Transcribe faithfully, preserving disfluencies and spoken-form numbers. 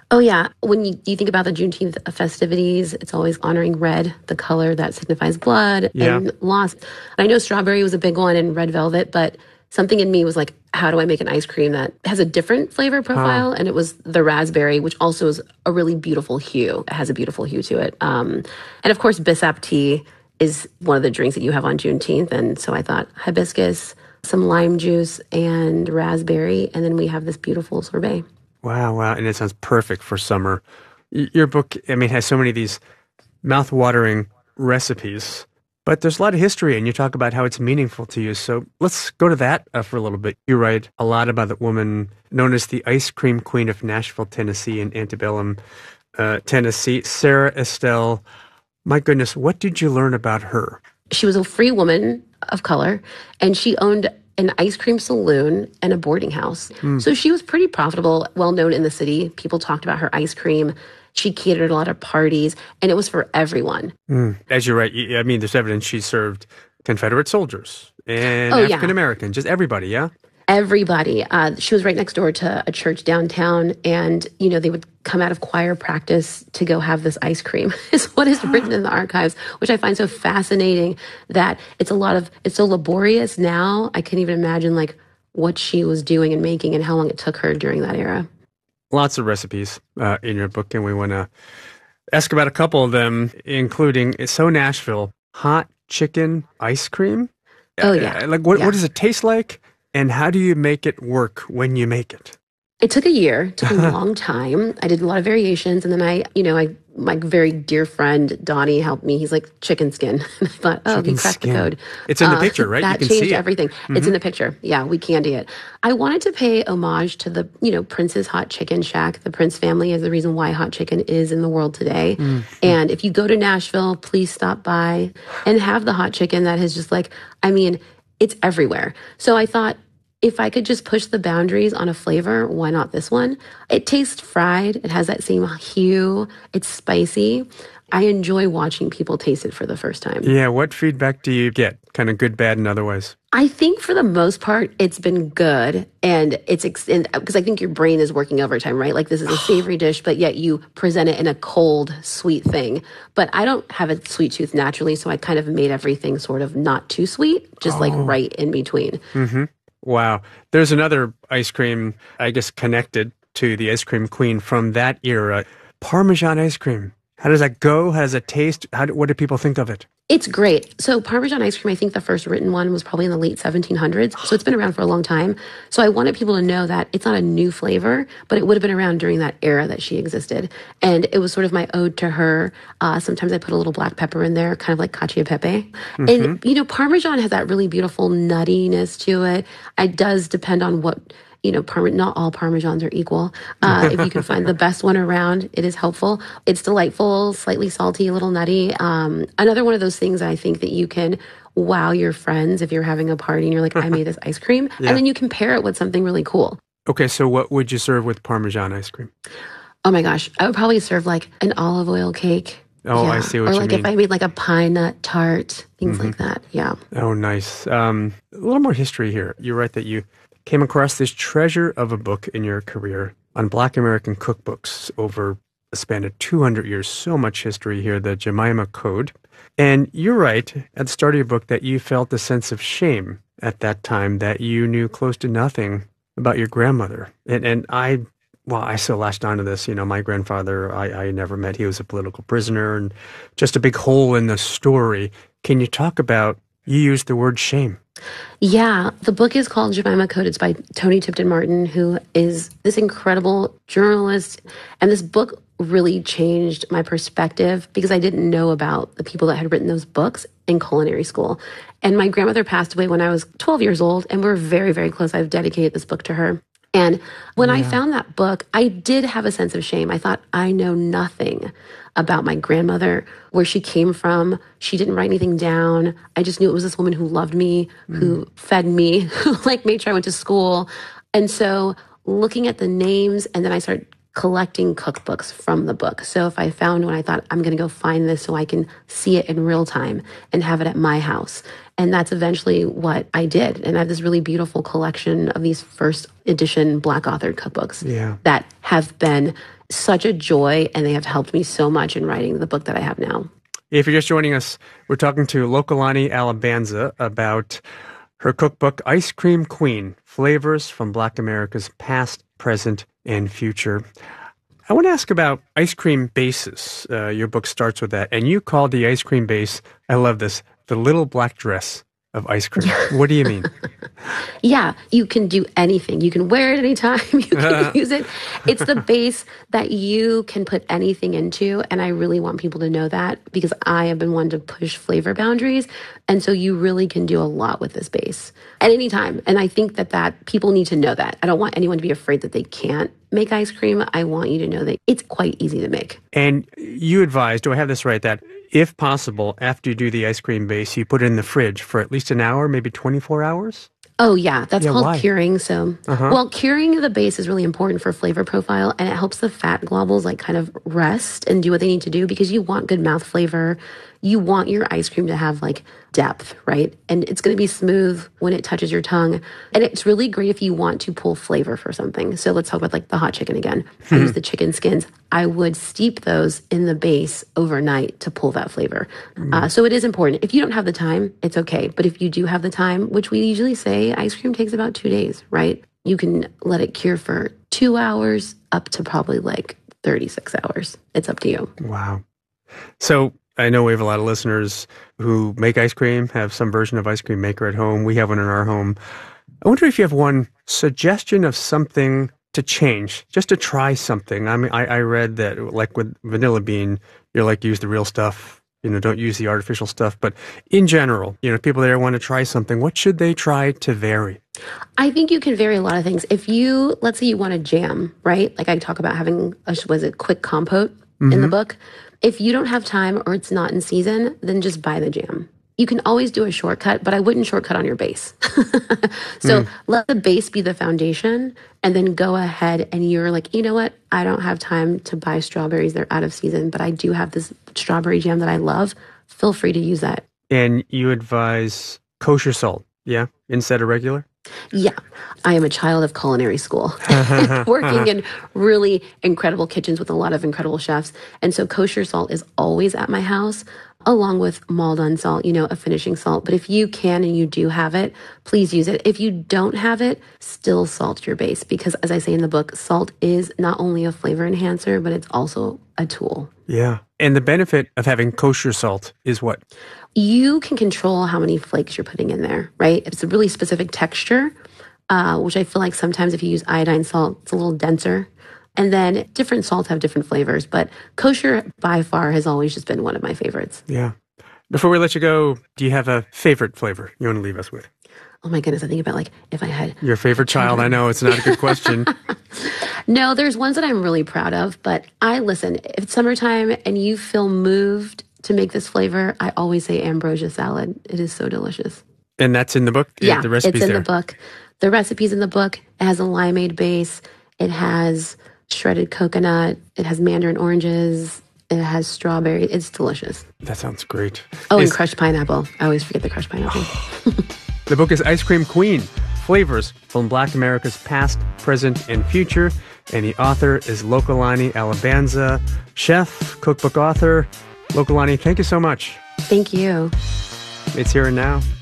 Oh, yeah. When you, you think about the Juneteenth festivities, it's always honoring red, the color that signifies blood Yeah. and loss. I know strawberry was a big one and red velvet, but something in me was like, how do I make an ice cream that has a different flavor Huh. profile? And it was the raspberry, which also is a really beautiful hue. It has a beautiful hue to it. Um, and of course, Bissap tea is one of the drinks that you have on Juneteenth. And so I thought hibiscus, some lime juice, and raspberry. And then we have this beautiful sorbet. Wow, wow. And it sounds perfect for summer. Y- Your book, I mean, has so many of these mouth-watering recipes, but there's a lot of history, and you talk about how it's meaningful to you. So let's go to that uh, for a little bit. You write a lot about the woman known as the ice cream queen of Nashville, Tennessee, and antebellum uh, Tennessee, Sarah Estelle. My goodness, what did you learn about her? She was a free woman of color, and she owned an ice cream saloon and a boarding house. Mm. So she was pretty profitable, well known in the city. People talked about her ice cream. She catered a lot of parties, and it was for everyone. Mm. As you're right, I mean, there's evidence she served Confederate soldiers and Oh, yeah. African Americans, just everybody, yeah? Everybody. Uh, she was right next door to a church downtown, and you know they would come out of choir practice to go have this ice cream. Is what is written in the archives, which I find so fascinating. That it's a lot of it's so laborious now. I can't even imagine like what she was doing and making, and how long it took her during that era. Lots of recipes uh, in your book, and we want to ask about a couple of them, including So Nashville hot chicken ice cream. Oh yeah, uh, like what? yeah. What does it taste like? And how do you make it work when you make it? It took a year. It took a long time. I did a lot of variations, and then I, you know, I my very dear friend Donnie helped me. He's like chicken skin. And I thought, oh, Chicken you cracked skin. the code. It's in the Uh, picture, right? You That can changed see it. everything. It's in the picture. Yeah, we candy it. I wanted to pay homage to the, you know, Prince's Hot Chicken Shack. The Prince family is the reason why hot chicken is in the world today. And if you go to Nashville, please stop by and have the hot chicken that is just like, I mean, it's everywhere. So I thought, if I could just push the boundaries on a flavor, why not this one? It tastes fried. It has that same hue. It's spicy. I enjoy watching people taste it for the first time. Yeah, what feedback do you get? Kind of good, bad, and otherwise? I think for the most part, it's been good. And it's because I think your brain is working overtime, right? Like this is a savory dish, but yet you present it in a cold, sweet thing. But I don't have a sweet tooth naturally, so I kind of made everything sort of not too sweet, just like right in between. Mm-hmm. Wow. There's another ice cream, I guess, connected to the ice cream queen from that era. Parmesan ice cream. How does that go? How does it taste? How do, what do people think of it? It's great. So Parmesan ice cream, I think the first written one was probably in the late seventeen hundreds. So it's been around for a long time. So I wanted people to know that it's not a new flavor, but it would have been around during that era that she existed. And it was sort of my ode to her. Uh, sometimes I put a little black pepper in there, kind of like cacio e pepe. Mm-hmm. And, you know, Parmesan has that really beautiful nuttiness to it. It does depend on what... You know, parm- not all Parmesans are equal. Uh, if you can find the best one around, it is helpful. It's delightful, slightly salty, a little nutty. Um, another one of those things I think that you can wow your friends if you're having a party and you're like, I made this ice cream. Yeah. And then you can pair it with something really cool. Okay, so what would you serve with Parmesan ice cream? Oh my gosh, I would probably serve like an olive oil cake. Oh, yeah. I see what or you like mean. if I made like a pine nut tart, things Mm-hmm. like that. Yeah. Oh, nice. Um, a little more history here. You write that you came across this treasure of a book in your career on Black American cookbooks over a span of two hundred years. So much history here, the Jemima Code. And you write at the start of your book that you felt a sense of shame at that time, that you knew close to nothing about your grandmother. And, and I, well, I so latched onto this. You know, my grandfather, I, I never met. He was a political prisoner and just a big hole in the story. Can you talk about, you used the word shame. Yeah, the book is called Jemima Code. It's by Tony Tipton Martin, who is this incredible journalist. And this book really changed my perspective because I didn't know about the people that had written those books in culinary school. And my grandmother passed away when I was twelve years old, and we're very, very close. I've dedicated this book to her. And when Yeah. I found that book, I did have a sense of shame. I thought, I know nothing about my grandmother, where she came from. She didn't write anything down. I just knew it was this woman who loved me, mm. who fed me, who like made sure I went to school. And so looking at the names, and then I started collecting cookbooks from the book. So if I found one, I thought, I'm going to go find this so I can see it in real time and have it at my house. And that's eventually what I did. And I have this really beautiful collection of these first edition Black authored cookbooks yeah. that have been such a joy, and they have helped me so much in writing the book that I have now. If you're just joining us, we're talking to Lokalani Alabanza about her cookbook, Ice Cream Queen, Flavors from Black America's Past, Present, and Future. I want to ask about ice cream bases. Uh, your book starts with that. And you called the ice cream base, I love this, the little black dress of ice cream. What do you mean? Yeah, you can do anything. You can wear it anytime. You can use it. It's the base that you can put anything into. And I really want people to know that because I have been one to push flavor boundaries. And so you really can do a lot with this base at any time. And I think that that people need to know that. I don't want anyone to be afraid that they can't make ice cream. I want you to know that it's quite easy to make. And you advise, do I have this right, that if possible, after you do the ice cream base, you put it in the fridge for at least an hour, maybe twenty-four hours? Oh, yeah. That's yeah, called why? curing. So, uh-huh. well, curing the base is really important for flavor profile, and it helps the fat globules like kind of rest and do what they need to do because you want good mouth flavor. You want your ice cream to have like depth, right? And it's going to be smooth when it touches your tongue. And it's really great if you want to pull flavor for something. So let's talk about like the hot chicken again. I use the chicken skins. I would steep those in the base overnight to pull that flavor. Mm. Uh, so it is important. If you don't have the time, it's okay. But if you do have the time, which we usually say ice cream takes about two days, right? You can let it cure for two hours up to probably like thirty-six hours. It's up to you. Wow. So I know we have a lot of listeners who make ice cream, have some version of ice cream maker at home. We have one in our home. I wonder if you have one suggestion of something to change, just to try something. I mean, I, I read that like with vanilla bean, you're like, use the real stuff, you know, don't use the artificial stuff. But in general, you know, people there want to try something. What should they try to vary? I think you can vary a lot of things. If you, let's say you want to jam, right? Like I talk about having, a, was it quick compote mm-hmm. in the book? If you don't have time or it's not in season, then just buy the jam. You can always do a shortcut, but I wouldn't shortcut on your base. so mm. let the base be the foundation and then go ahead and you're like, you know what? I don't have time to buy strawberries. They're out of season, but I do have this strawberry jam that I love. Feel free to use that. And you advise kosher salt, yeah, instead of regular? Yeah, I am a child of culinary school, working in really incredible kitchens with a lot of incredible chefs. And so kosher salt is always at my house, along with Maldon salt, you know, a finishing salt. But if you can and you do have it, please use it. If you don't have it, still salt your base. Because as I say in the book, salt is not only a flavor enhancer, but it's also a tool. Yeah. And the benefit of having kosher salt is what? You can control how many flakes you're putting in there, right? It's a really specific texture, uh, which I feel like sometimes if you use iodine salt, it's a little denser. And then different salts have different flavors, but kosher by far has always just been one of my favorites. Yeah. Before we let you go, do you have a favorite flavor you want to leave us with? Oh my goodness, I think about like if I had... Your favorite child, I know it's not a good question. No, there's ones that I'm really proud of, but I listen, if it's summertime and you feel moved to make this flavor, I always say ambrosia salad. It is so delicious. And that's in the book? Yeah, the recipe's it's in there. the book. The recipe's in the book. It has a limeade base. It has shredded coconut. It has mandarin oranges. It has strawberry. It's delicious. That sounds great. Oh, Is, and crushed pineapple. I always forget the crushed pineapple. The book is Ice Cream Queen, Flavors from Black America's Past, Present, and Future. And the author is Lokalani Alabanza, chef, cookbook author. Lokalani, thank you so much. Thank you. It's Here and Now.